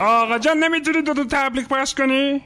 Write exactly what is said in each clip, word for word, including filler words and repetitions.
آقا جان نمیتونی دو تا تبلیغ پخش کنی؟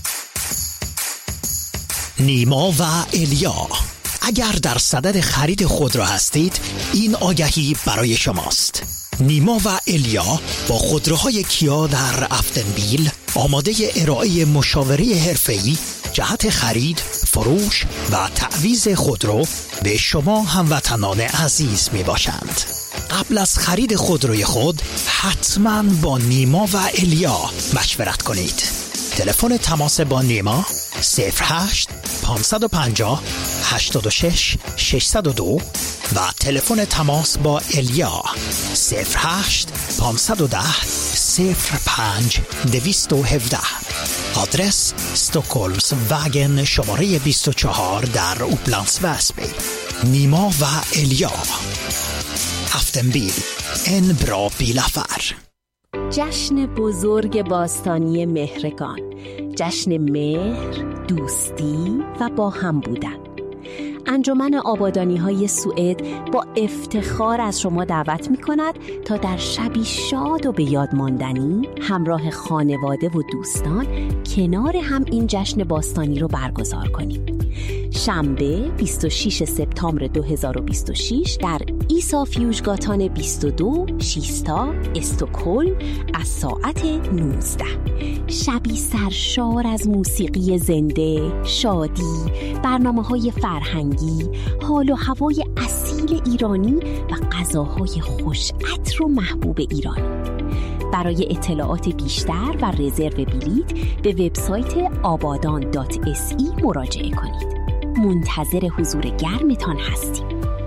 نیما و الیا، اگر در صدد خرید خودرو هستید این آگهی برای شماست. نیما و الیا با خودروهای کیا در افتنبیل آماده ارائه مشاوره حرفه‌ای جهت خرید، فروش و تعویض خودرو به شما هموطنان عزیز می باشند. قبل از خرید خودروی خود حتما با نیما و الیا مشورت کنید. تلفن تماس با نیما صفر هشت پانصد و پنجاه هشتاد و شش ششصد و دو و تلفن تماس با الیا صفر هشت پانصد و ده صفر پنج دویست و هفده. آدرس استوکولمز واگن شماره بیست و چهار در اوپلندس وسبی. نیما و الیا، افتنبیل، ان برا بیلافر. جشن بزرگ باستانی مهرگان، جشن مهر، دوستی و با هم بودن. انجمن آبادانی‌های سوئد با افتخار از شما دعوت می‌کند تا در شبی شاد و به یاد ماندنی همراه خانواده و دوستان کنار هم این جشن باستانی رو برگزار کنید. شنبه بیست و ششم سپتامبر دو هزار و بیست و شش در ایسا فیوژگاتان بیست و دو شیستا استکهلم از ساعت نوزده. شبی سرشار از موسیقی زنده، شادی، برنامه‌های فرهنگی، حال و هوای اصیل ایرانی و غذاهای خوش عطر و محبوب ایرانی. برای اطلاعات بیشتر و رزرو بلیط به وبسایت آبادان دات اس ای مراجعه کنید. منتظر حضور گرمتان هستیم.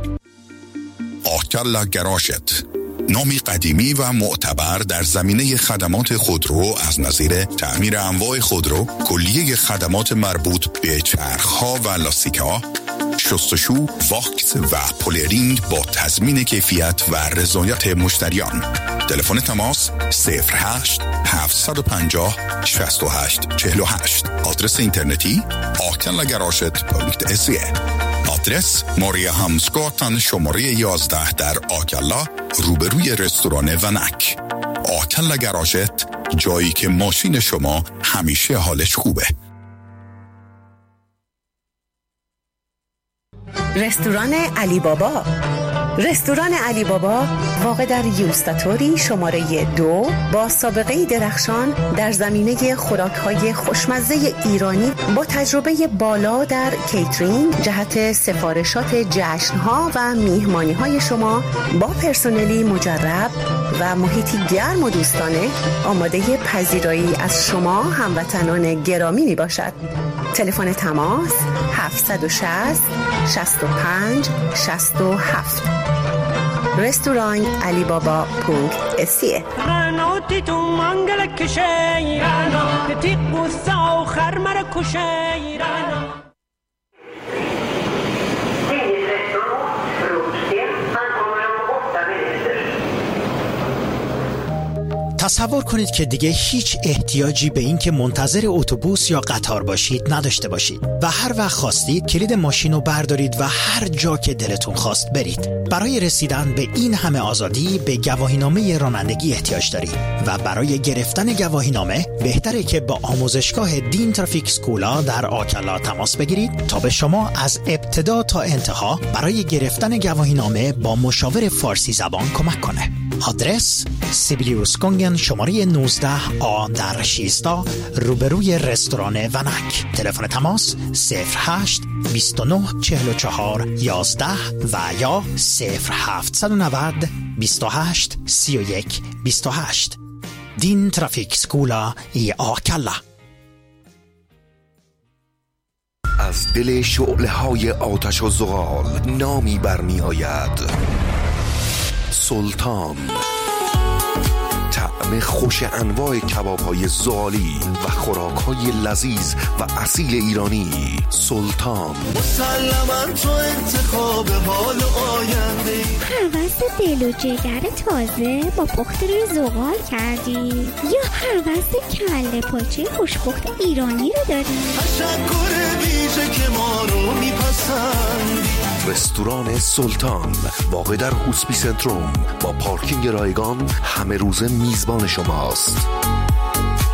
آکلا گراشت، نامی قدیمی و معتبر در زمینه خدمات خودرو از نظیر تعمیر انواع خودرو، کلیه خدمات مربوط به چرخ‌ها و لاستیک‌ها، شستشو، واکس و پولرینگ با تضمین کیفیت و رضایت مشتریان. تلفن تماس صفر هشت هفتصد و پنجاه شصت و هشت چهل و هشت. آدرس اینترنتی آکلا گراشت پانکت سی. آدرس ماریا همسگاتن شماره یازده در آکلا روبروی رستوران ونک. آکلا گراشت، جایی که ماشین شما همیشه حالش خوبه. رستوران علی بابا. رستوران علی بابا واقع در یوستاتوری شماره دو با سابقه درخشان در زمینه خوراک‌های خوشمزه ایرانی با تجربه بالا در کیترینگ جهت سفارشات جشن‌ها و میهمانی‌های شما با پرسنلی مجرب و محیطی گرم و دوستانه آماده پذیرایی از شما هموطنان گرامی می باشد. تلفن تماس هفتصد و شصت شصت و پنج شصت و هفت. رستوران علی بابا پونک اسیه. غنوتی تو منگل کشی رانا تیق بوسا و خرمر کشی رانا. تصور کنید که دیگه هیچ احتیاجی به این که منتظر اتوبوس یا قطار باشید نداشته باشید و هر وقت خواستید کلید ماشین رو بردارید و هر جا که دلتون خواست برید. برای رسیدن به این همه آزادی به گواهینامه رانندگی احتیاج دارید و برای گرفتن گواهینامه بهتره که با آموزشگاه دین ترافیک سکولا در آکلا تماس بگیرید تا به شما از ابتدا تا انتها برای گرفتن گواهینامه با مشاور فارسی زبان کمک کنه. آدرس سیبیلیوس گونگن شماره نوزده آ در شیستا روبروی رستوران ونک. تلفن تماس صفر هشت بیست و نه چهل و چهار یازده و یا صفر هفتصد و نود بیست و هشت سی و یک بیست و هشت. دین ترافیک سکولا ای آکلا. از دل شعله های آتش و زغال نامی برمی آید. سلطان، طعم خوش انواع کباب‌های زغالی و خوراک‌های لذیذ و اصیل ایرانی. سلطان مسلماً تو انتخاب حال آینده. هوس دل و جگر تازه با پخت روی زغال کردی یا هوس کله پاچه خوشپخت ایرانی رو داری؟ تشکر ویژه که ما رو میپسندی. رستوران سلطان واقع در هوسبی سنتروم با پارکینگ رایگان همه روزه میزبان شماست.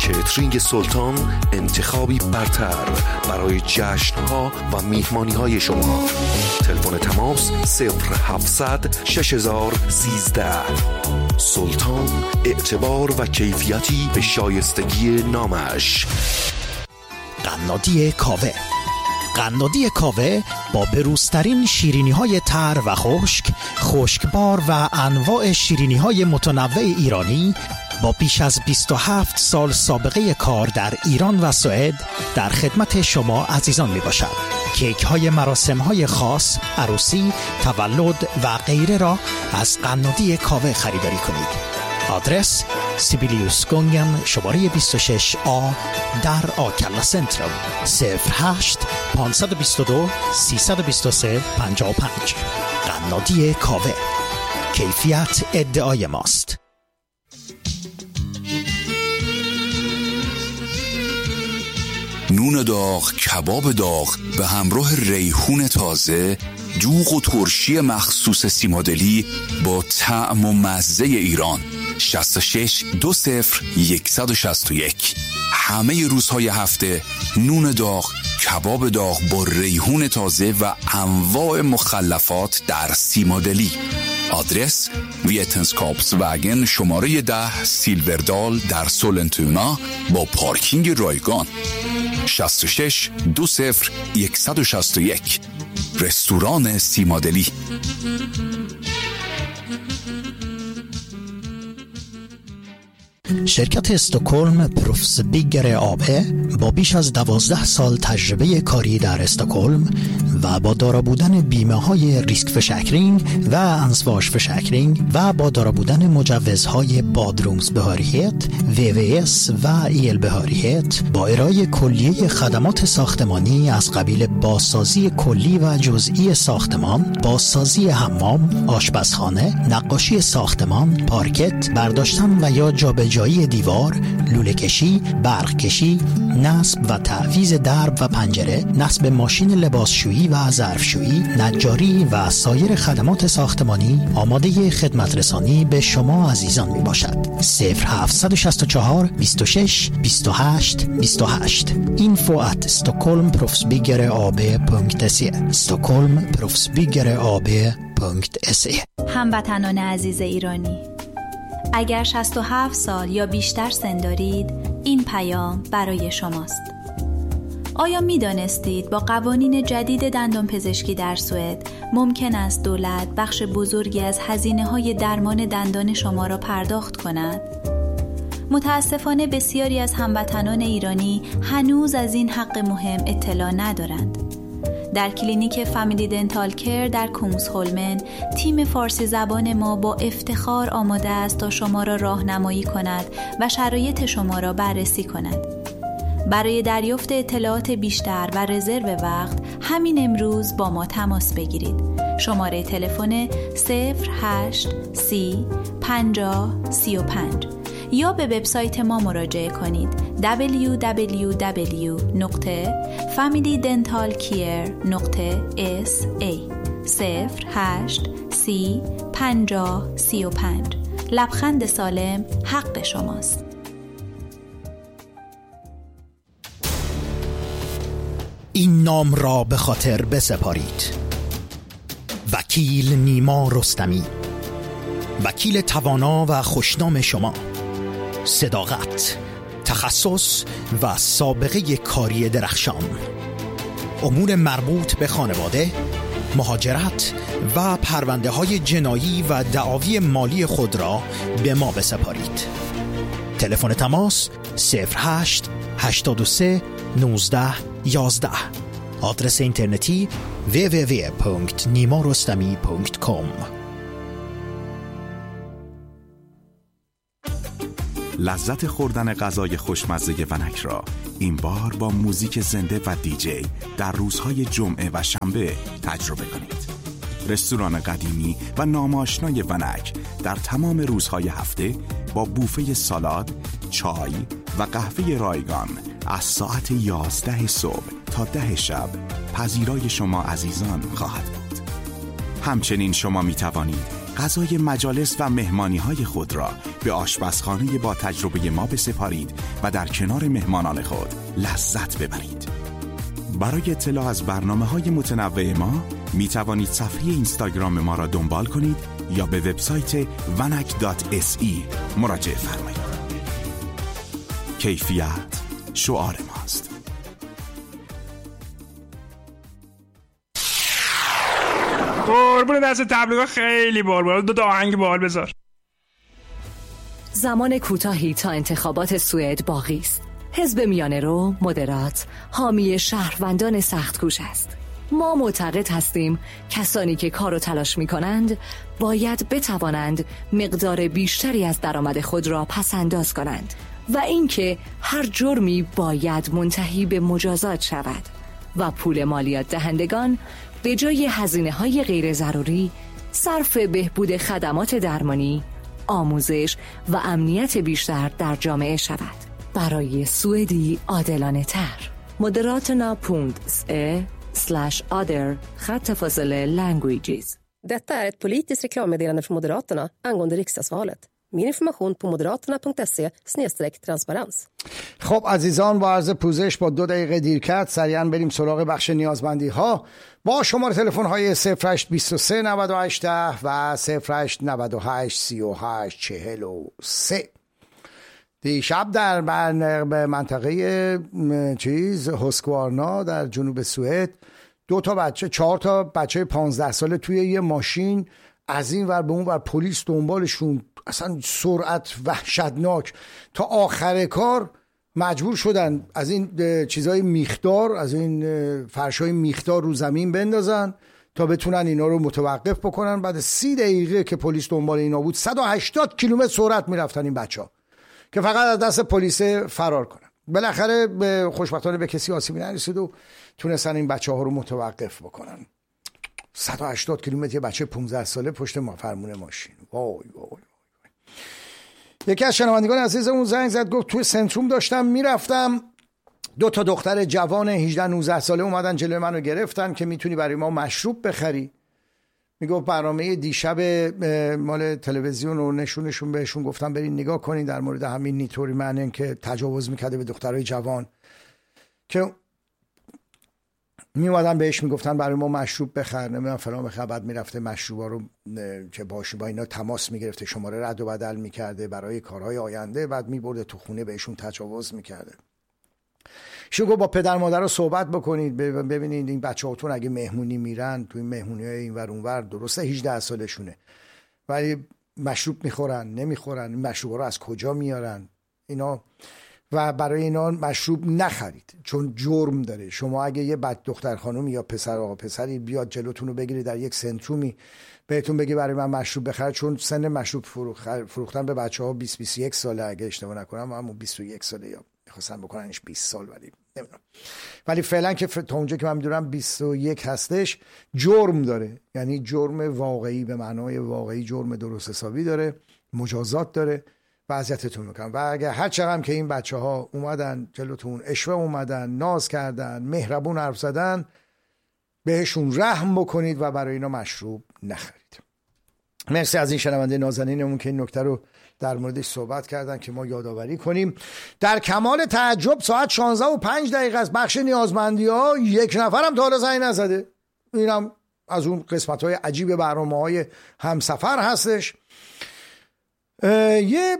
کیترینگ سلطان انتخابی برتر برای جشن‌ها و میهمانی‌های شما. تلفن تماس صفر هفتصد شش هزار و سیزده. سلطان، اعتبار و کیفیتی به شایستگی نامش. قنادی کاوه. قنادی کاوه با بروزترین شیرینی‌های تر و خشک، خشکبار و انواع شیرینی‌های متنوع ایرانی با بیش از بیست و هفت سال سابقه کار در ایران و سوئد در خدمت شما عزیزان می باشد. کیک های مراسم های خاص، عروسی، تولد و غیره را از قنادی کاوه خریداری کنید. آدرس سیبیلیوس گونگن شماره بیست و شش آ در آکلا سنترال. صفر هشت پانصد و بیست و دو سیصد و بیست و سه پنجاه و پنج. قنادی کاوه، کیفیت ادعای ماست. نون داغ، کباب داغ به همراه ریحون تازه، دوغ و ترشی مخصوص سیمادلی با طعم و مزه ایران. شصت و شش دو صفر صد و شصت و یک. همه روزهای هفته نون داغ، کباب داغ با ریحون تازه و انواع مخلفات در سیمادلی. آدرس ویتنسکاپس وگن شماره ده سیلوردال در سولنتونا با پارکینگ رایگان. شصت و شش دو صفر صد و شصت و یک. رستوران سیمادلی. شرکت استکهلم پروفسبیگر آبه با بیش از دوازده سال تجربه کاری در استکهلم و با دارا بودن بیمه های ریسک فشکرینگ و انسواش فشکرینگ و با دارا بودن مجوزهای بادرومز بهاریت، وی وی اس و ایل بهاریت با ارائه کلیه خدمات ساختمانی از قبیل بازسازی کلی و جزئی ساختمان، بازسازی حمام، آشپزخانه، نقاشی ساختمان، پارکت، برداشتن و یا جابجایی دیوار، لوله کشی، برق کشی، نصب و تعویض درب و پنجره، نصب ماشین لباسشویی و ظرفشویی، نجاری و سایر خدمات ساختمانی آماده خدمت رسانی به شما عزیزان می باشد. صفر هفت شش چهار بیست و شش بیست و هشت بیست و هشت. info at stockholm proffsbyggare punkt se stockholm proffsbyggare punkt se. هموطنان عزیز ایرانی، اگر شصت و هفت سال یا بیشتر سن دارید، این پیام برای شماست. آیا می دانستید با قوانین جدید دندان پزشکی در سوئد ممکن است دولت بخش بزرگی از هزینه های درمان دندان شما را پرداخت کند؟ متاسفانه بسیاری از هموطنان ایرانی هنوز از این حق مهم اطلاع ندارند. در کلینیک فامیلی دنتال کیر در کونگسهولمن، تیم فارسی زبان ما با افتخار آماده است تا شما را راهنمایی کند و شرایط شما را بررسی کند. برای دریافت اطلاعات بیشتر و رزرو وقت همین امروز با ما تماس بگیرید. شماره تلفن صفر هشت سی پنجاه سی و پنج یا به وبسایت ما مراجعه کنید دبلیو دبلیو دبلیو دات فامیلی دنتال کیر دات اس ای. صفر هشت سی پنجاه سی و پنج. لبخند سالم حق شماست. این نام را به خاطر بسپارید: وکیل نیما رستمی، وکیل توانا و خوشنام شما. صداقت، تخصص و سابقه کاری درخشان. امور مربوط به خانواده، مهاجرت و پرونده های جنایی و دعاوی مالی خود را به ما بسپارید. تلفن تماس صفر هشت هشتاد و سه نوزده یازده. آدرس اینترنتی دبلیو دبلیو دبلیو punkt nimarostami punkt com. لذت خوردن غذای خوشمزه ونک را این بار با موزیک زنده و دیجی در روزهای جمعه و شنبه تجربه کنید. رستوران قدیمی و ناماشنای ونک در تمام روزهای هفته با بوفه سالاد، چای و قهوه رایگان از ساعت یازده صبح تا ده شب پذیرای شما عزیزان خواهد بود. همچنین شما می توانید غذای مجالس و مهمانی های خود را به آشپزخانه با تجربه ما بسپارید و در کنار مهمانان خود لذت ببرید. برای اطلاع از برنامه‌های متنوع ما می توانید صفحه اینستاگرام ما را دنبال کنید یا به وبسایت ونک دات اس ای مراجعه فرمایید. کیفیت شعار ماست. قربون دست تبلیغات خیلی بال بال. دو تا آهنگ بال بذار. زمان کوتاهی تا انتخابات سوئد باقی است. حزب میانه رو مدرات حامی شهروندان سخت‌کوش است. ما معتقد هستیم کسانی که کار و تلاش می کنند باید بتوانند مقدار بیشتری از درآمد خود را پس انداز کنند و اینکه هر جرمی باید منتهی به مجازات شود و پول مالیات دهندگان به جای هزینه‌های غیر ضروری صرف بهبود خدمات درمانی، آموزش و امنیت بیشتر در جامعه شود. برای سوئدی عادلانه تر. Moderaterna punkt se slash other خط فاصله languages. Detta är ett politiskt reklammeddelande från Moderaterna angående riksdagsvalet. Mer information på moderaterna punkt se snedstreck transparens. خب عزیزان، با عرض پوزش با دو دقیقه دیر کرد سریعا بریم سراغ بخش نیازمندی ها با شماره تلفن های صفر هشت بیست و سه نود و هشت ده و صفر هشت نود و هشت سی و هشت چهل و سه. دیشب در منطقه چیز هوسکوارنا در جنوب سوئد دو تا بچه چهار تا بچه پانزده ساله توی یه ماشین از این ور به اون ور پلیس دنبالشون، اصلا سرعت وحشتناک، تا آخر کار مجبور شدن از این چیزای میخدار، از این فرشای میخدار رو زمین بندازن تا بتونن اینا رو متوقف بکنن. بعد سی دقیقه که پلیس دنبال اینا بود صد و هشتاد کیلومتر سرعت میرفتن این بچه‌ها که فقط از دست پلیس فرار کنن. بالاخره به خوشبختانه به کسی آسیبی نرسید و تونستن این بچه‌ها رو متوقف بکنن. صد و هشتاد کیلومتر یه بچه پانزده ساله پشت ما فرمون ماشین. وای وای وای. یکی از شنوندگان عزیزمون زنگ زد گفت توی سنتروم داشتم میرفتم، دو تا دختر جوان هجده نوزده ساله اومدن جلوی منو گرفتن که میتونی برای ما مشروب بخری. میگفت برنامه دیشب مال تلویزیون رو نشونشون بهشون گفتم برین نگاه کنین در مورد همین نیتوری منن که تجاوز میکرده به دخترای جوان، که میومدن بهش میگفتن برای ما مشروب بخر، نمیدونم فلان بخر. بعد میرفته مشروبا رو که باشه با اینا تماس میگرفته، شماره رد و بدل میکرده برای کارهای آینده، بعد میبرده تو خونه بهشون تجاوز میکرده. شو با پدر مادر رو صحبت بکنید، ببینید این بچه‌هاتون اگه مهمونی میرن توی مهمونی‌های اینور اونور، درسته هجده سالشونه ولی مشروب میخورن نمیخورن، این مشروبا رو از کجا میارن اینا؟ و برای اینا مشروب نخرید چون جرم داره. شما اگه یه بچه دختر خانم یا پسر آقا پسری بیاد جلوتون رو بگیری در یک سنترومی بهتون بگی برای من مشروب بخره، چون سن مشروب فروختن به بچه‌ها بیست بیست و یک ساله اگه اشتباه نکنم، همون بیست و یک ساله یا می‌خواستن بکننش بیست سال، ولی نمیدونم. ولی فعلا که تا اونجا که من می‌دونم بیست و یک هستش، جرم داره. یعنی جرم واقعی به معنای واقعی، جرم درست حسابی داره، مجازات داره، وضعیتتون میکنن. و اگه هر چقدر که این بچه ها اومدن جلوتون، اشوه اومدن، ناز کردن، مهربون حرف زدن، بهشون رحم بکنید و برای اینا مشروب نخرید. مرسی از این شنونده نازنینمون که این نکته رو در موردش صحبت کردن که ما یادآوری کنیم. در کمال تعجب ساعت شانزده و پنج دقیقه از بخش نیازمندی ها یک نفرم تا حالا زنگ نزده. اینم از اون قسمت های عجیب برنامه های همسفر هستش. یه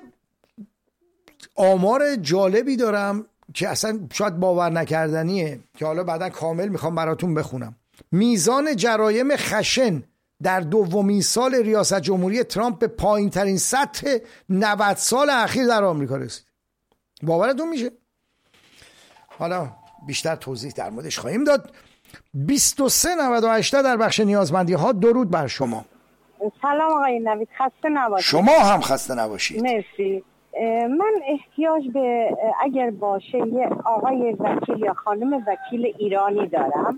آمار جالبی دارم که اصلا شاید باور نکردنیه که حالا بعدا کامل میخوام براتون بخونم. میزان جرایم خشن در دومین سال ریاست جمهوری ترامپ به پایین ترین سطح نود سال اخیر در آمریکا رسید. باورتون میشه؟ حالا بیشتر توضیح در موردش خواهیم داد. بیست و سه نود و هشت در بخش نیازمندی ها. درود بر شما. سلام آقای نوید، خسته نباشید. شما هم خسته نباشید. مرسی. من احتیاج به اگر باشه یه آقای وکیل یا خانم وکیل ایرانی دارم.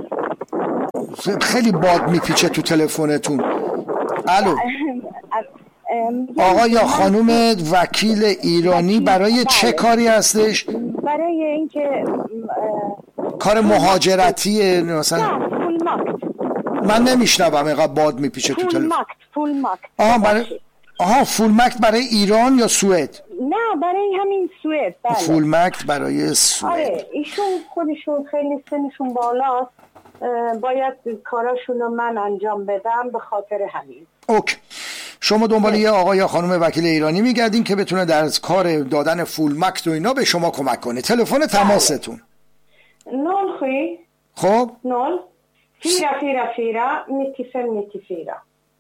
خیلی باد میپیچه تو تلفنتون. الو. آقا یا خانم وکیل ایرانی برای چه کاری هستش؟ برای اینکه کار مهاجرتیه مثلا؟ پول ماکت. من نمیشنوم، اینقدر باد میپیچه تو تلفن. پول ماکت، پول ماکت. آها برای آها فول مکت برای ایران یا سوئد؟ نه برای همین سوئد. بله. فول مکت برای سوئد. آره ایشون خودشون خیلی سنشون بالاست، باید کاراشون رو من انجام بدم، به خاطر همین. اوکی. شما دنبال یه آقا یا خانم وکیل ایرانی میگردین که بتونه در کار دادن فول مکت و اینا به شما کمک کنه. تلفن تماستون نول خی خب نول فیرا فیرا فیرا نیتیفر نیتیفیرا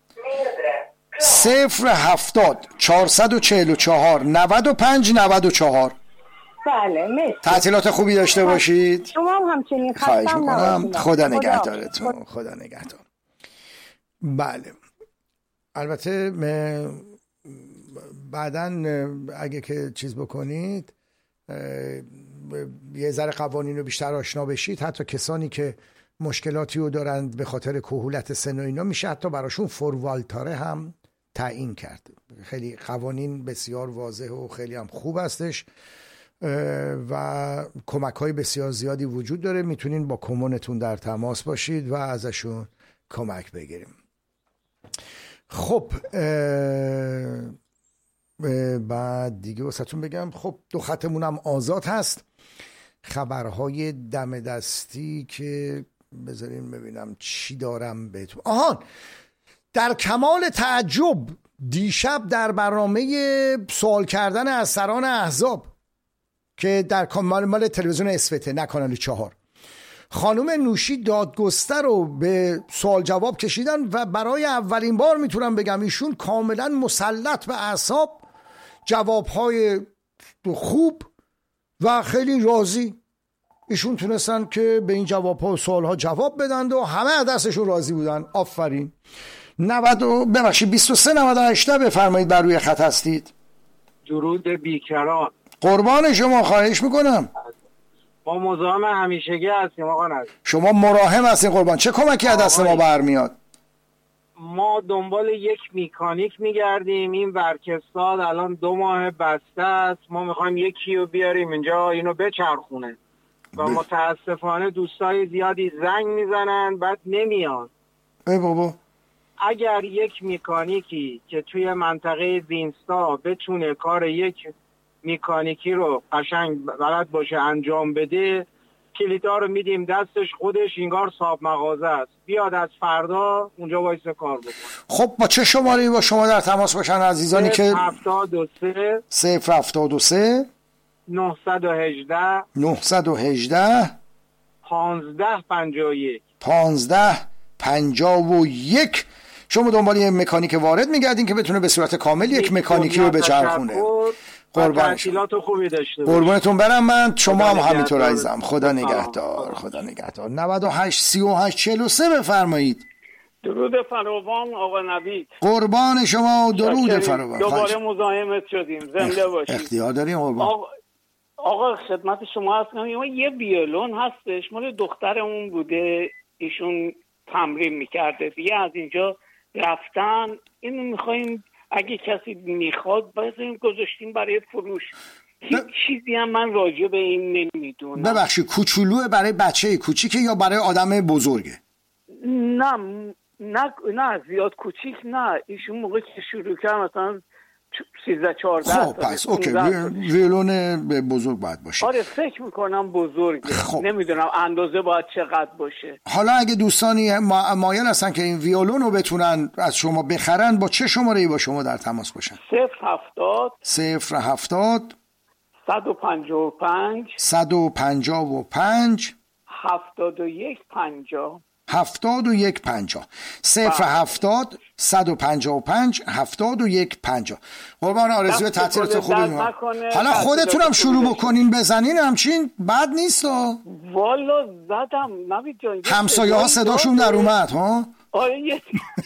صفر هفتاد چهارصد و چهل و چهار نود و پنج نود و چهار. بله مرسی. تعطیلات خوبی داشته باشید. شما هم همچنین. خواهش میکنم. خدا نگهدارتون. خدا نگهدار. بله البته بعداً اگه که چیز بکنید یه ذره قوانین رو بیشتر آشنا بشید، حتی کسانی که مشکلاتی رو دارند به خاطر کهولت سن و اینا میشه حتی براشون فوروالتاره هم تعیین کرد. خیلی قوانین بسیار واضح و خیلی هم خوب هستش و کمک های بسیار زیادی وجود داره. میتونین با کمونتون در تماس باشید و ازشون کمک بگیریم. خب اه اه بعد دیگه واسهتون بگم خب دو خطمون هم آزاد هست. خبرهای دم دستی که بذارین ببینم چی دارم بهتون. آهان در کمال تعجب دیشب در برنامه سوال کردن از سران احزاب که در کانال مال تلویزیون اسفته نه کانال چهار، خانم نوشی دادگستر رو به سوال جواب کشیدن و برای اولین بار میتونم بگم ایشون کاملا مسلط به اعصاب، جوابهای خوب و خیلی راضی ایشون تونستن که به این جوابها و سوالها جواب بدن و همه از دستشون راضی بودن. آفرین. نود ببخشید بیست و سه نود و هشت بفرمایید بر روی خط هستید. درود بیکران. قربان شما خواهش میکنم. ما مزاحم همیشگی هستیم آقا نظیر. شما مراهم هستین قربان. چه کمکی از دست ما برمیاد؟ ما دنبال یک میکانیک میگردیم. این ورکستاد الان دو ماه بسته است. ما میخوایم یکی رو بیاریم اینجا اینو بچرخونه و ب... متاسفانه دوستای زیادی زنگ میزنن بعد نمیان. ای بابا اگر یک میکانیکی که توی منطقه زینستا بتونه کار یک میکانیکی رو قشنگ بلد باشه انجام بده، کلیدا رو میدیم دستش، خودش انگار صاحب مغازه است، بیاد از فردا اونجا وایسه کار بکنه. خب با چه شماره‌ای با شما در تماس باشن عزیزانی که هفتاد و سه صفر هفتاد و سه نهصد و هجده نهصد و هجده پانزده پنجاه و یک پانزده پنجاه و یک. شما دنبال یه مکانیک وارد میگردین که بتونه به صورت کامل یک مکانیکی رو بچرخونه. قربانتون خوبی داشته باشید. قربانتون برم من. شما هم همینطور عزیزم. خدا نگهدار. خدا نگهدار. نود و هشت سی و هشت چهل و سه بفرمایید. درود فراوان آقا نوید. قربان شما. درود فراوان. دوباره مزاحمت شدیم. زنده باشید. اختیار داریم قربان. آقا آقا خدمت شما هستم. یه ویولون هستش مال دخترمون بوده، ایشون تمرین میکرده دیگه، از اینجا رفتن. اینو میخوایم اگه کسی میخواد بذاریم گذاشتیم برای فروش. هیچ چیزی هم من راجع به این نمیدونم. ببخشید کوچولوه برای بچه کوچیکه یا برای آدم بزرگه؟ نه نه نه زیاد کوچیک نه. ایشون موقع که شروع کرد مثلا سیزده چهارده. خب پس اوکی ویولون بزرگ باید باشه. آره فکر میکنم بزرگه. خب. نمیدونم اندازه باید چقدر باشه. حالا اگه دوستانی مایل هستن که این ویولون رو بتونن از شما بخرن با چه شماره‌ای با شما در تماس باشن؟ صفر هفتاد صفر هفتاد صد و پنجاه و پنج صد و پنجاه و پنج هفتاد و یک پنجاه هفتاد و یک پنجاه صفر هفتاد صد و پنجاه و پنج هفتاد و یک پنجاه. قربان آرزوی تعطیلات خوبی. حالا خودتونم شروع بکنین بزنین همچین بد نیست. والا زدم نوید جان. همسایه ها صداشون در اومد ها. آره یه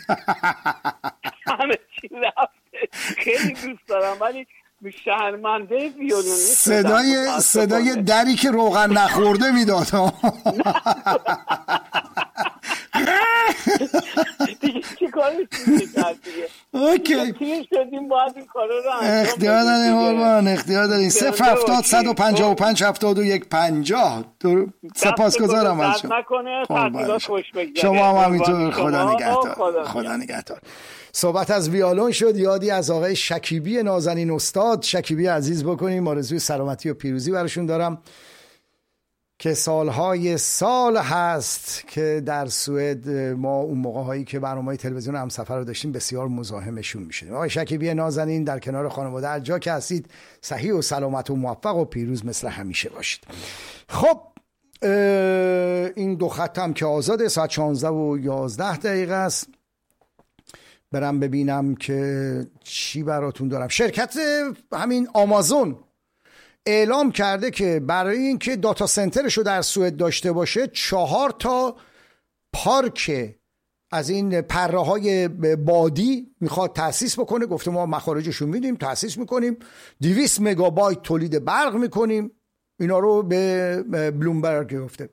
همه چی رفته. خیلی دوست دارم ولی شهرمنده ویولونیست صدای صدای دری که روغن نخورده میداد ها. دیگه چی کاری میکنید دیگه؟ اوکی تیر شدیم باید این کارا رو اختیار داریم قربان، اختیار داریم. صفر هفتاد صد و پنجاه و پنج هفتاد و یک پنجاه. سپاسگزارم از شما. شما هم همینطور. خدا نگهدار. خدا نگهدار. صحبت از ویولون شد، یادی از آقای شکیبی نازنین استاد شکیبی عزیز بکنیم. آرزوی سلامتی و پیروزی براشون دارم که سالهای سال هست که در سوئد ما اون موقع هایی که برنامه‌های تلویزیون همسفر رو داشتیم بسیار مزاحمشون میشدیم. آقای شکیبی نازنین در کنار خانواده هر جا که هستید صحیح و سلامت و موفق و پیروز مثل همیشه باشید. خب این دو خط هم که آزاده، ساعت شانزده و یازده دقیقه است. برم ببینم که چی براتون دارم. شرکت همین آمازون اعلام کرده که برای اینکه داتا سنترش رو در سوئد داشته باشه چهار تا پارک از این پره های بادی میخواد تأسیس بکنه. گفته ما مخارجشون میدیم، تأسیس میکنیم، دویست مگابایت تولید برق میکنیم. اینا رو به بلومبرگ گفته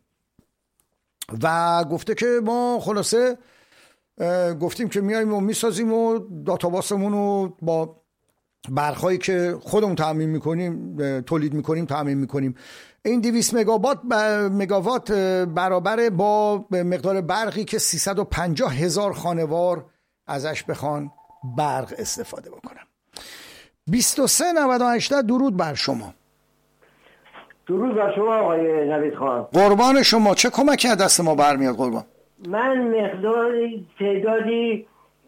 و گفته که ما خلاصه گفتیم که میایم و میسازیم و داتاباسمون رو با برقایی که خودمون تامین میکنیم تولید میکنیم تامین میکنیم. این دویست مگاوات مگاوات برابر با مقدار برقی که سیصد و پنجاه هزار خانوار ازش بخوان برق استفاده بکنن. بیست و سه نود و هشت. درود بر شما. درود بر شما آقای نوید خان. قربان شما. چه کمکی از دست ما برمیاد قربان؟ من مقدار تعدادی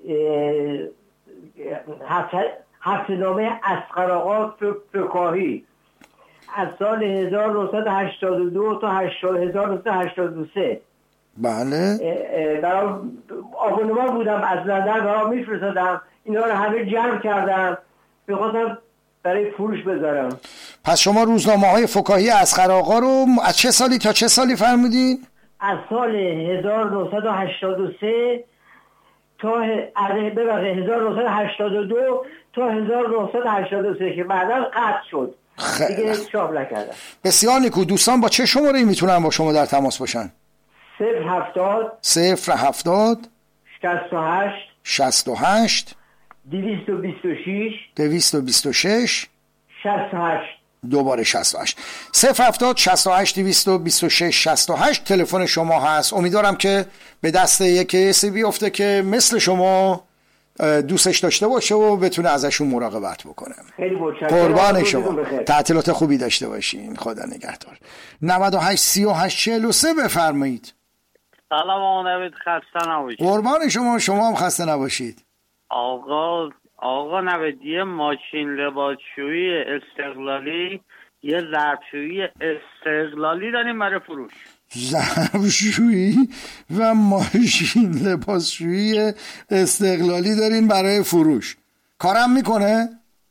هفته‌نامه اصغر آقا فکاهی از سال هزار و نهصد و هشتاد و دو تا هزار و نهصد و هشتاد و سه بله برای آبونمان بودم، از لندن برای میفرستادم، اینا رو همه جمع کردم بخواستم برای فروش بذارم. پس شما روزنامه های فکاهی اصغر آقا رو از چه سالی تا چه سالی فرمودین؟ از سال هزار و نهصد و هشتاد و سه تا ببخشید هزار و نهصد و هشتاد و دو تا هزار و نهصد و هشتاد و سه که بعدا قطع شد. دیگه چاپ نکردم. بسیار نیکو. دوستان با چه شماره‌ای میتونن با شما در تماس باشن؟ صفر هفتاد صفر هفتاد شصت و هشت شصت و هشت دویست و بیست و شش دویست و بیست و شش شصت و هشت. دوباره شصت و هشت. صفر هفتاد شصت و هشت دویست و بیست و شش شصت و هشت تلفن شما هست. امیدوارم که به دست یک کسی بیفته که مثل شما دوستش داشته باشه و بتونه ازشون مراقبت بکنه. خیلی متشکرم. قربان شما. تعطیلات خوبی داشته باشین. خدا نگهدار. نود و هشت سی و هشت چهل و سه بفرمایید. سلام آقا نوید، خسته نباشید. قربان شما. شما هم خسته نباشید. آقا آقا نوید، یه ماشین لباسشویی استقلالی، یه ظرفشویی استقلالی داریم برای فروش. ظرفشویی و ماشین لباسشویی استقلالی دارین برای فروش. کارم میکنه؟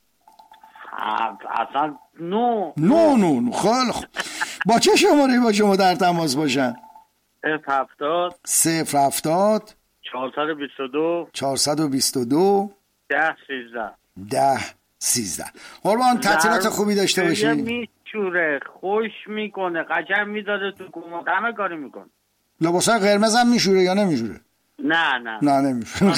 اصلا نو نو نو نو خیلی خوب. با چه شماره با شما در تماس باشن؟ صفر هفتاد صفر هفتاد چهارصد و بیست و دو چهارصد و بیست و دو ده سیزده ده سیزده. قربان تعطیلات خوبی داشته باشید. میچوره، خوش میکنه، قشنگ میداده تو کمد، همه کاری میکنه. لباسای قرمز هم میشوره یا نمیشوره؟ نه نه نه نمیشوره.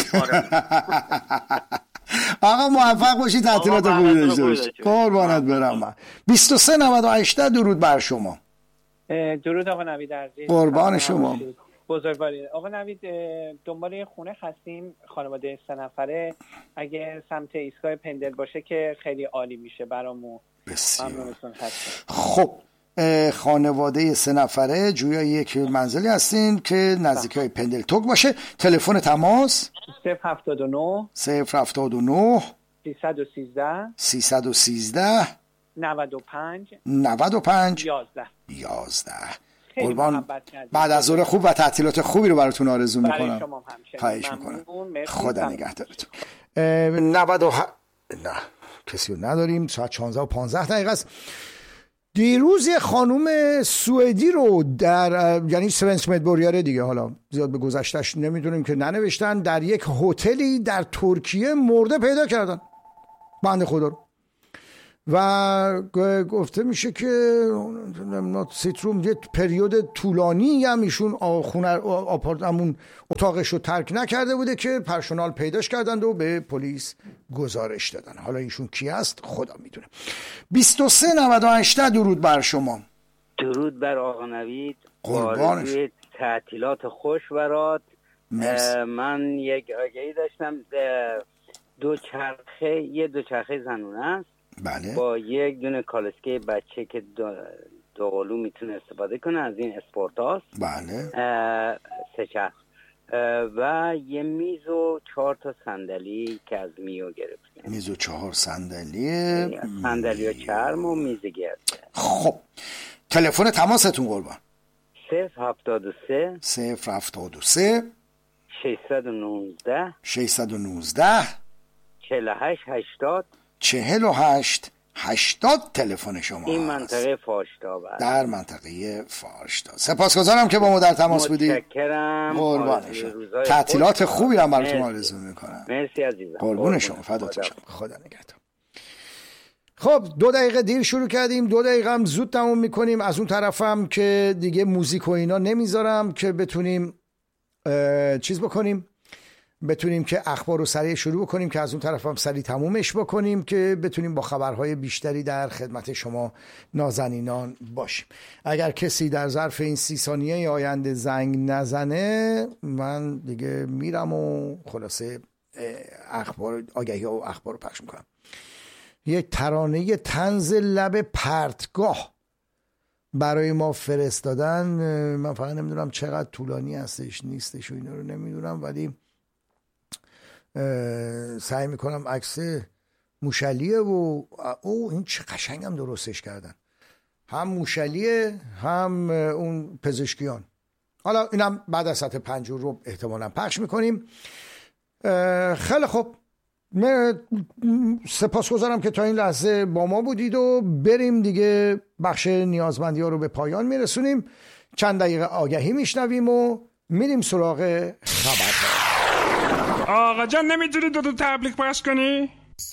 آقا موفق باشید، تعطیلات خوبی داشته باشید. قربانت برم من. بیست و سه نود و هشت. درود بر شما. درود آقا نوید عزیز. قربان شما. بزرگواری. آقا نوید، دنبال خونه هستیم، خانواده سه نفره. اگه سمت ایستگاه پندل باشه که خیلی عالی میشه برامون. بسیار. خب خانواده سه نفره جویا یک منزلی هستین که نزدیکی های پندل توگ باشه. تلفن تماس صفر هفتاد و نه صفر هفتاد و نه سیصد و سیزده سیصد و سیزده نود و پنج نود و پنج یازده یازده. قربان بعد از ظهر خوب و تعطیلات خوبی رو براتون آرزو میکنم. خواهش میکنم. خدا نگهدارتون. نود و ه... نه کسی رو نداریم. ساعت شانزده و پانزده دقیقه است. دیروز یه خانوم سوئدی رو در یعنی سونسمت بوریاره دیگه، حالا زیاد به گذشتش نمیدونیم که ننوشتن، در یک هتلی در ترکیه مرده پیدا کردن بنده خدا رو و گفته میشه که سیتروم یه پریود طولانی هم ایشون خونه آپارتمون اتاقش رو ترک نکرده بوده که پرسونال پیداش کردند و به پلیس گزارش دادن. حالا ایشون کی است خدا میدونه. بیست و سه نود و هشت درود بر شما. درود بر آقا نوید. قربانش. تعطیلات خوش برات. من یک آگهی داشتم، دو چرخه یه دو چرخه زنونه است. بله. با یک دونه کالسکه بچه که دو, دو قلو میتونه استفاده کنه از این اسپورت هاست. بله. سه چرخ و یه میز و چهار تا صندلی که از میو گرفته. میز و چهار صندلی صندلی و چرم و میز گرفته. خب تلفن تماستون قربان؟ صفر هفتاد و سه صفر هفتاد و سه ششصد و نوزده ششصد و نوزده چهل و هشت هشتاد چهل و هشت هشتاد تلفن شما. این منطقه فارشتاب است. در منطقه فارشتاب. سپاسگزارم که با ما در تماس بودید. متشکرم. قربان شما. تعطیلات خوبی هم براتون آرزو میکنم. مرسی عزیزم. قربون شما. فداتون شم. خدا نگهدار. خب دو دقیقه دیر شروع کردیم، دو دقیقه هم زود تموم میکنیم. از اون طرفم که دیگه موزیک و اینا نمیذارم که بتونیم چیز بکنیم، بتونیم که اخبار رو سریع شروع بکنیم که از اون طرف هم سریع تمومش بکنیم که بتونیم با خبرهای بیشتری در خدمت شما نازنینان باشیم. اگر کسی در ظرف این سی ثانیه آینده زنگ نزنه من دیگه میرم و خلاصه اخبار آگهی و اخبار رو پخش میکنم. یک ترانه طنز لب پرتگاه برای ما فرستادن. من فقط نمیدونم چقدر طولانی هستش نیستش و اینا رو نمیدونم، ولی سعی میکنم عکس موشلیه و او این چه قشنگ هم درستش کردن، هم موشلیه هم اون پزشکیان. حالا اینم بعد از ساعت پنج رو احتمالا پخش میکنیم. خیلی خوب، سپاسگزارم که تا این لحظه با ما بودید و بریم دیگه بخش نیازمندی ها رو به پایان میرسونیم. چند دقیقه آگهی میشنویم و میریم سراغ خبرها. آقا جان نمیتونی دو دو تبلیغ پخش کنی؟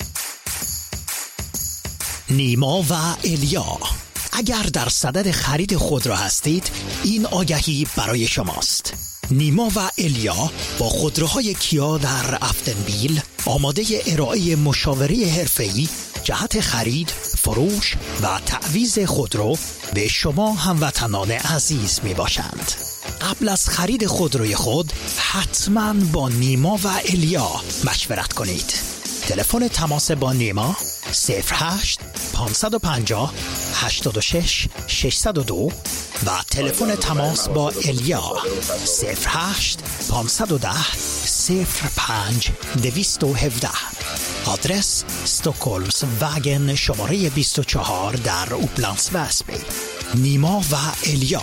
نیما و الیا، اگر در صدد خرید خودرو هستید این آگهی برای شماست. نیما و الیا با خودروهای کیا در افتنبیل آماده ارائه مشاوره حرفه‌ای جهت خرید، فروش و تعویض خودرو به شما هموطنان عزیز می باشند. قبل از خرید خودروی خود حتما با نیما و الیا مشورت کنید. تلفن تماس با نیما صفر هشت پانصد و پنجاه هشتاد و شش ششصد و دو و تلفن تماس با الیا صفر هشت پانصد و ده صفر پنج دویست و هفده. آدرس استوکولمز وگن شماره بیست و چهار در اوپلانس وسبی. نیما و الیا،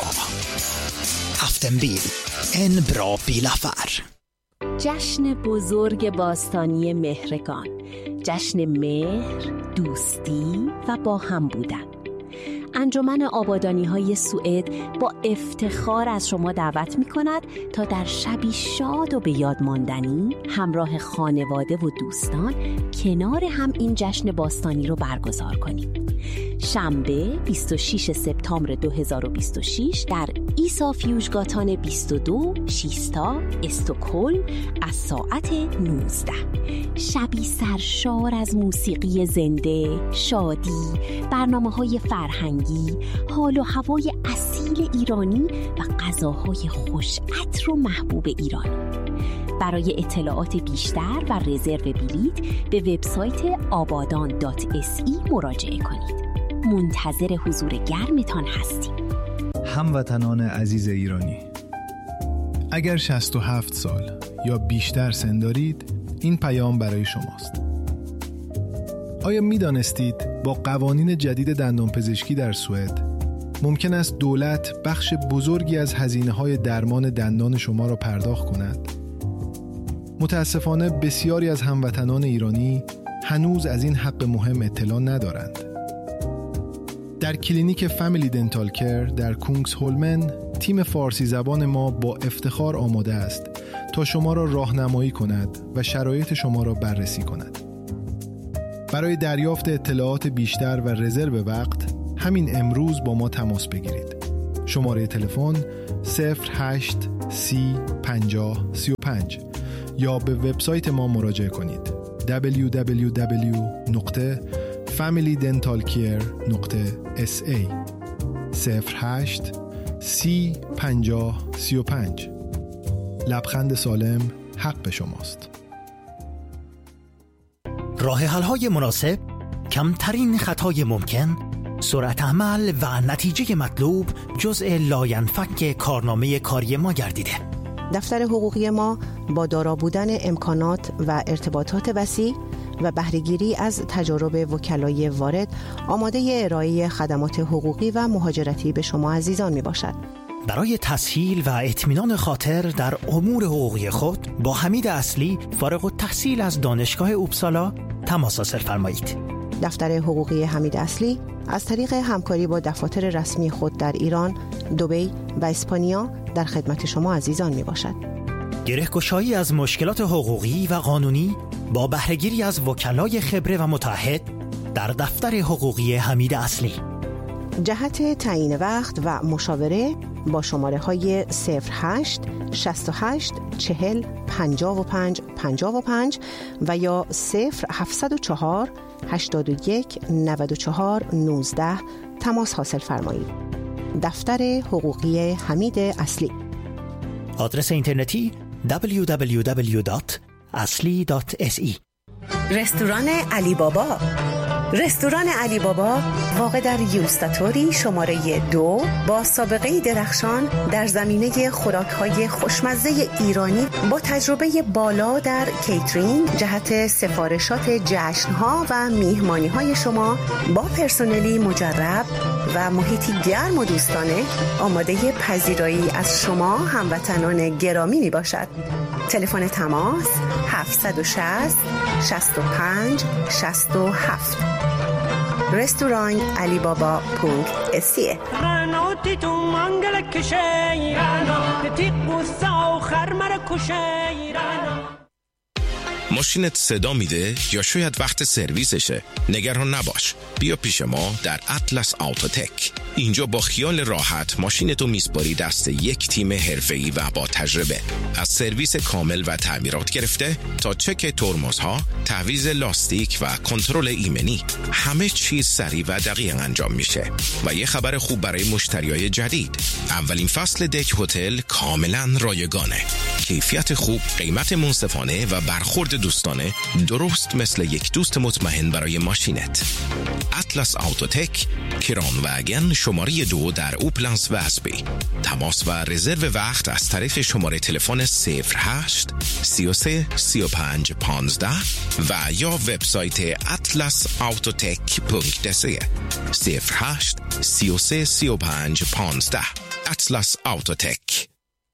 افتنبیل، ان برا بیلافر. جشن بزرگ باستانی مهرگان، جشن مهر، دوستی و با هم بودن. انجمن آبادانی‌های سوئد با افتخار از شما دعوت می‌کند تا در شبی شاد و به یاد ماندنی همراه خانواده و دوستان کنار هم این جشن باستانی رو برگزار کنید. شنبه بیست و شش سپتامبر دو هزار و بیست و شش در ایسا فیوژگاتان بیست و دو شیستا استکهلم از ساعت نوزده. شبی سرشار از موسیقی زنده، شادی، برنامه‌های فرهنگی، حال و هوای اصیل ایرانی و غذاهای خوش عطر و محبوب ایرانی. برای اطلاعات بیشتر و رزرو بلیط به وبسایت آبادان دات اس ای مراجعه کنید. منتظر حضور گرمتان هستیم. هموطنان عزیز ایرانی، اگر شصت و هفت سال یا بیشتر سن دارید این پیام برای شماست. آیا می دانستید با قوانین جدید دندانپزشکی در سوئد ممکن است دولت بخش بزرگی از هزینه‌های درمان دندان شما را پرداخت کند؟ متاسفانه بسیاری از هموطنان ایرانی هنوز از این حق مهم اطلاع ندارند. در کلینیک فامیلی دنتال کر در کونگس هولمن تیم فارسی زبان ما با افتخار آماده است تا شما را راهنمایی کند و شرایط شما را بررسی کند. برای دریافت اطلاعات بیشتر و رزرو وقت همین امروز با ما تماس بگیرید. شماره تلفن صفر هشت سی پنجاه سی و پنج یا به وبسایت ما مراجعه کنید دبلیو دبلیو دبلیو دات فامیلی دنتال کیر دات اس ای صفر هشت سی پنجاه سی و پنج. لبخند سالم حق شماست. راه حل‌های مناسب، کمترین خطای ممکن، سرعت عمل و نتیجه مطلوب جزء لاینفک کارنامه کاری ما گردیده. دفتر حقوقی ما با دارا بودن امکانات و ارتباطات وسیع و بهره‌گیری از تجارب وکلای وارد آماده ارائه خدمات حقوقی و مهاجرتی به شما عزیزان می باشد. برای تسهیل و اطمینان خاطر در امور حقوقی خود با حمید اصلی فارغ التحصیل از دانشگاه اوبسالا تماس حاصل فرمایید. دفتر حقوقی حمید اصلی از طریق همکاری با دفاتر رسمی خود در ایران، دبی و اسپانیا در خدمت شما عزیزان می باشد. گره‌گشایی از مشکلات حقوقی و قانونی با بهره‌گیری از وکلای خبره و متعهد در دفتر حقوقی حمید اصلی. جهت تعیین وقت و مشاوره با شماره های صفر هشت شصت و هشت چهل پنجاه و پنج پنجاه و پنج و یا صفر هفتصد و چهار هشتاد و یک نود و چهار نوزده تماس حاصل فرمایید. دفتر حقوقی حمید اصلی. آدرس اینترنتی دبلیو دبلیو دبلیو دات اصلی دات اس ای. رستوران علی بابا. رستوران علی بابا واقع در یوستاتوری شماره دو با سابقه درخشان در زمینه خوراک‌های خوشمزه ایرانی با تجربه بالا در کیترینگ جهت سفارشات جشن‌ها و میهمانی‌های شما با پرسنلی مجرب و محیطی گرم و دوستانه آماده پذیرایی از شما هموطنان گرامی می باشد. تلفن تماس هفت شش صفر شصت و پنج شصت و هفت. رستوران علی بابا پونک اسیه. ماشینت صدا میده یا شاید وقت سرویسشه؟ نگران نباش، بیا پیش ما در اطلس آوتوتک. اینجا با خیال راحت ماشینتو میسپاری دست یک تیم حرفه‌ای و با تجربه. از سرویس کامل و تعمیرات گرفته تا چک ترمزها، تعویض لاستیک و کنترل ایمنی، همه چیز سریع و دقیق انجام میشه. و یه خبر خوب برای مشتریای جدید، اولین فصل دک هتل کاملا رایگانه. کیفیت خوب، قیمت منصفانه و برخورد دوستانه، درست مثل یک دوست مطمئن برای ماشینت. اطلس آوتوتک، کران وگن شماره دو در اوپلنس و اسبی. تماس و رزرو وقت از طریق شماره تلفن صفر هشت سی و سه سی و پنج پانزده و یا وبسایت اطلس آوتوتک پونک دسی صفر هشت سی و سه سی و پنج پانزده. اطلس آوتوتک.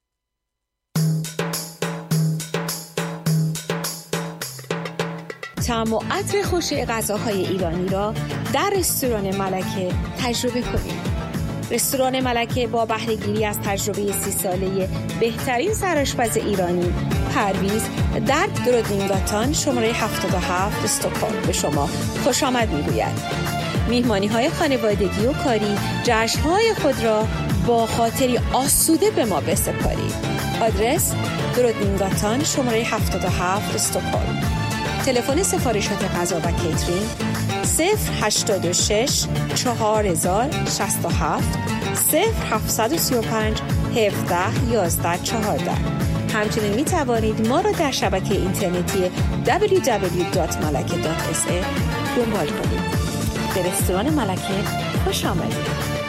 طعم و عطر خوش غذاهای ایرانی را در رستوران ملکه تجربه کنید. رستوران ملکه با بهره‌گیری از تجربه سی ساله بهترین سرآشپز ایرانی پرویز در درودینگاتان شماره هفتاد و هفت استکهلم به شما خوش آمد می‌گوید. میهمانی‌های خانوادگی و کاری، جشن‌های خود را با خاطری آسوده به ما بسپارید. آدرس درودینگاتان شماره هفتاد و هفت استکهلم. تلفن سفارشات غذا و کیترینگ صفر هشتاد و شش چهار هزار شصت و هفت صفر هفتصد و سی و پنج هفده یازده چهارده. همچنین می توانید ما را در شبکه اینترنتی دبلیو دبلیو دبلیو دات ملکه دات اس ای دنبال کنید. به رستوران ملکه خوش آمدید.